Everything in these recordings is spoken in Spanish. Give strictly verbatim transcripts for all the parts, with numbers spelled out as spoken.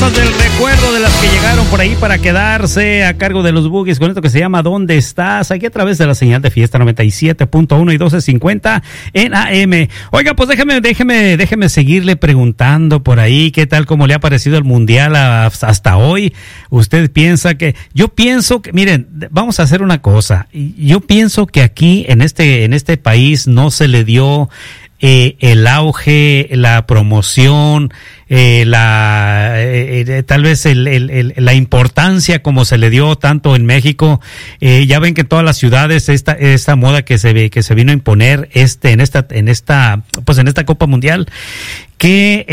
Del recuerdo de las que llegaron por ahí para quedarse a cargo de los Boogies con esto que se llama ¿Dónde estás? Aquí a través de la señal de Fiesta noventa y siete punto uno y doce cincuenta en A M. Oiga, pues déjeme, déjeme, déjeme seguirle preguntando por ahí qué tal, cómo le ha parecido el Mundial a, hasta hoy. Usted piensa que, yo pienso que, miren, vamos a hacer una cosa. Yo pienso que aquí en este, en este país no se le dio Eh, el auge, la promoción, eh, la eh, eh, tal vez el, el, el, la importancia como se le dio tanto en México. Eh, ya ven que en todas las ciudades esta esta moda que se ve que se vino a imponer este en esta en esta pues en esta Copa Mundial, que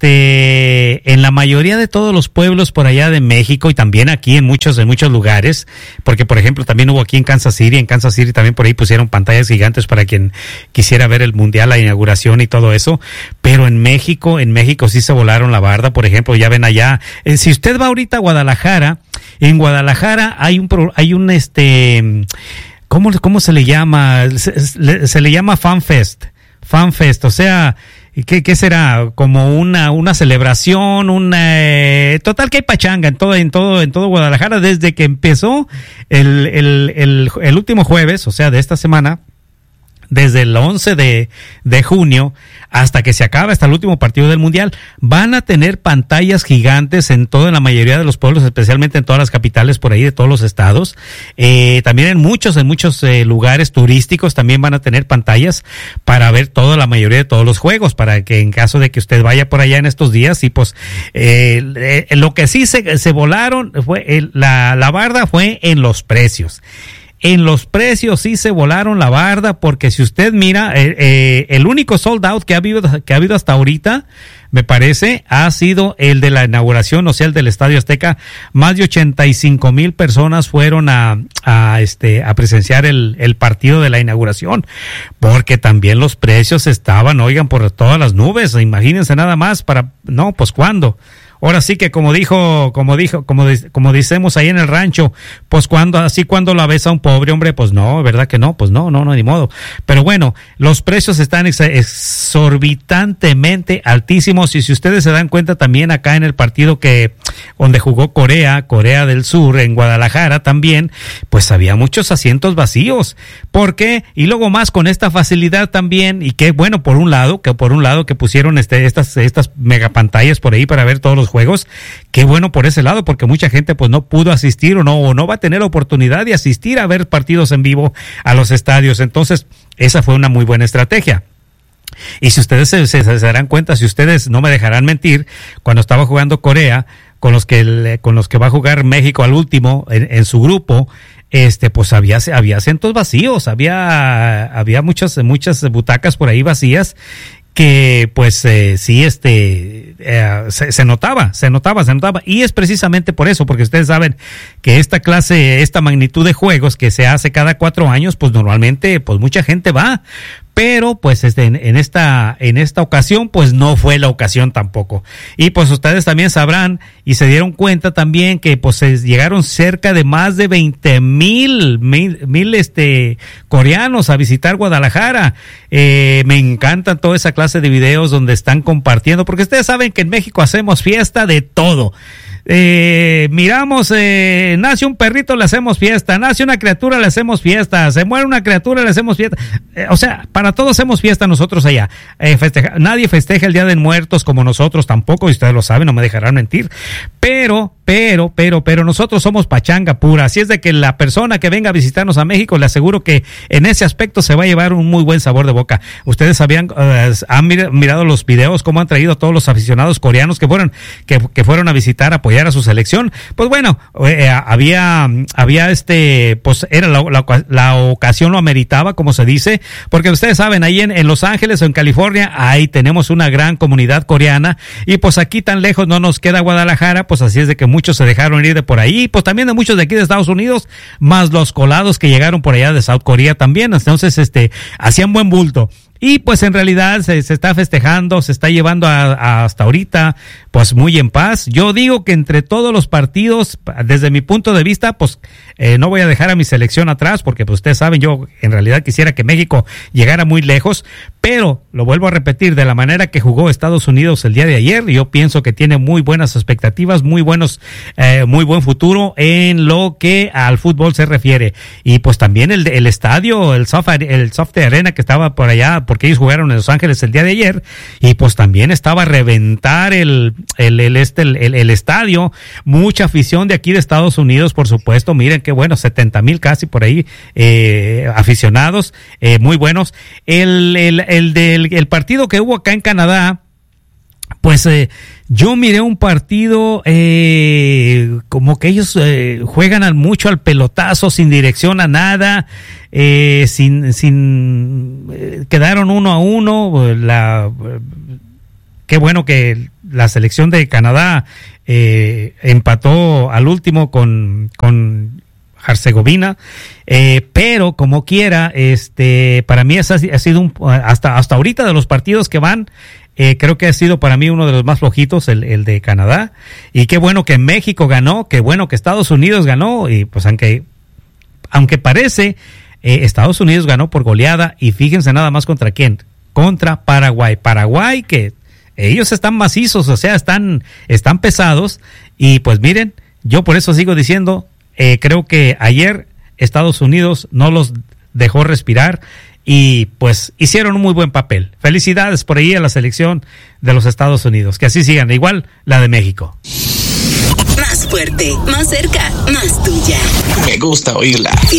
este en la mayoría de todos los pueblos por allá de México y también aquí en muchos en muchos lugares, porque por ejemplo también hubo aquí en Kansas City, en Kansas City también por ahí pusieron pantallas gigantes para quien quisiera ver el Mundial, la inauguración y todo eso, pero en México, en México sí se volaron la barda. Por ejemplo, ya ven allá, eh, si usted va ahorita a Guadalajara, en Guadalajara hay un pro, hay un este ¿cómo, cómo se le llama? Se, se, se le llama Fan Fest. Fan Fest, o sea, ¿Qué, ¿Qué será? Como una una celebración, una eh, total que hay pachanga en todo en todo en todo Guadalajara desde que empezó el el el, el último jueves, o sea, de esta semana, desde el once de junio hasta que se acaba, hasta el último partido del Mundial. Van a tener pantallas gigantes en toda la mayoría de los pueblos, especialmente en todas las capitales por ahí de todos los estados. Eh, también en muchos, en muchos eh, lugares turísticos también van a tener pantallas para ver toda la mayoría de todos los juegos, para que en caso de que usted vaya por allá en estos días, y pues eh, eh, lo que sí se, se volaron fue el, la, la barda fue en los precios. En los precios sí se volaron la barda, porque si usted mira, eh, eh, el único sold out que ha habido, que ha habido hasta ahorita, me parece, ha sido el de la inauguración, o sea, el del Estadio Azteca. Más de ochenta y cinco mil personas fueron a, a este, a presenciar el, el partido de la inauguración, porque también los precios estaban, oigan, por todas las nubes. Imagínense nada más para, no, pues ¿cuándo? Ahora sí que como dijo, como dijo, como como decimos ahí en el rancho, pues cuando así cuando la ves a un pobre hombre, pues no, ¿verdad que no? Pues no, no, no, ni modo. Pero bueno, los precios están ex- exorbitantemente altísimos, y si ustedes se dan cuenta también acá en el partido que donde jugó Corea, Corea del Sur, en Guadalajara también, pues había muchos asientos vacíos. ¿Por qué? Y luego más con esta facilidad también, y que bueno, por un lado, que por un lado que pusieron este estas estas megapantallas por ahí para ver todos los juegos, qué bueno por ese lado, porque mucha gente pues no pudo asistir o no o no va a tener la oportunidad de asistir a ver partidos en vivo a los estadios. Entonces, esa fue una muy buena estrategia. Y si ustedes se, se, se darán cuenta, si ustedes no me dejarán mentir, cuando estaba jugando Corea, con los que con los que va a jugar México al último en, en su grupo, este pues había había asientos vacíos, había había muchas muchas butacas por ahí vacías, que pues eh, sí este eh, se, se notaba, se notaba, se notaba, y es precisamente por eso, porque ustedes saben que esta clase, esta magnitud de juegos que se hace cada cuatro años, pues normalmente pues mucha gente va, pero pues este en, en esta en esta ocasión pues no fue la ocasión tampoco. Y pues ustedes también sabrán y se dieron cuenta también que pues se llegaron cerca de más de veinte mil mil, mil este coreanos a visitar Guadalajara. Eh, me encantan toda esa clase de videos donde están compartiendo, porque ustedes saben que en México hacemos fiesta de todo. Eh, miramos, eh, nace un perrito, le hacemos fiesta, nace una criatura, le hacemos fiesta, se muere una criatura, le hacemos fiesta, eh, o sea, para todos hacemos fiesta nosotros allá. Eh, festeja, nadie festeja el Día de Muertos como nosotros tampoco, y ustedes lo saben, no me dejarán mentir, pero, pero, pero, pero nosotros somos pachanga pura, así es de que la persona que venga a visitarnos a México, le aseguro que en ese aspecto se va a llevar un muy buen sabor de boca. Ustedes habían, uh, han mirado los videos, cómo han traído a todos los aficionados coreanos que fueron, que, que fueron a visitar, a apoyar a su selección. Pues bueno, eh, había, había este, pues era la, la, la ocasión lo ameritaba, como se dice, porque ustedes saben, ahí en, en Los Ángeles o en California, ahí tenemos una gran comunidad coreana, y pues aquí tan lejos no nos queda Guadalajara, pues así es de que muchos se dejaron ir de por ahí, pues también de muchos de aquí de Estados Unidos, más los colados que llegaron por allá de South Korea también. Entonces, este, hacían buen bulto. Y pues en realidad se, se está festejando, se está llevando a, a hasta ahorita pues muy en paz. Yo digo que entre todos los partidos, desde mi punto de vista, pues eh, no voy a dejar a mi selección atrás, porque pues ustedes saben, yo en realidad quisiera que México llegara muy lejos, pero lo vuelvo a repetir, de la manera que jugó Estados Unidos el día de ayer, yo pienso que tiene muy buenas expectativas, muy buenos, eh, muy buen futuro en lo que al fútbol se refiere. Y pues también el, el estadio, el Soft, el Soft Arena que estaba por allá, porque ellos jugaron en Los Ángeles el día de ayer, y pues también estaba a reventar el, el, el, este, el, el, el estadio, mucha afición de aquí de Estados Unidos, por supuesto, miren qué bueno, setenta mil casi por ahí, eh, aficionados, eh, muy buenos. El, el, el del el partido que hubo acá en Canadá, pues eh, yo miré un partido eh, como que ellos eh, juegan al, mucho al pelotazo, sin dirección a nada, eh, sin sin eh, quedaron uno a uno. La qué bueno que la selección de Canadá eh, empató al último con con Herzegovina, eh, pero como quiera, este, para mí esa ha sido un, hasta hasta ahorita de los partidos que van. Eh, creo que ha sido para mí uno de los más flojitos, el, el de Canadá. Y qué bueno que México ganó, qué bueno que Estados Unidos ganó. Y pues aunque, aunque parece, eh, Estados Unidos ganó por goleada. Y fíjense nada más contra quién. Contra Paraguay. Paraguay, que ellos están macizos, o sea, están, están pesados. Y pues miren, yo por eso sigo diciendo, eh, creo que ayer Estados Unidos no los dejó respirar. Y pues hicieron un muy buen papel. Felicidades por ahí a la selección de los Estados Unidos. Que así sigan, igual la de México. Más fuerte, más cerca, más tuya. Me gusta oírla.